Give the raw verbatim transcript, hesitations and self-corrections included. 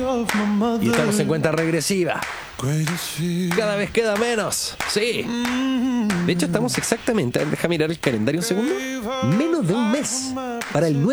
Y estamos en cuenta regresiva. Cada vez queda menos. Sí. De hecho, estamos exactamente, deja mirar el calendario un segundo, menos de un mes para el nueve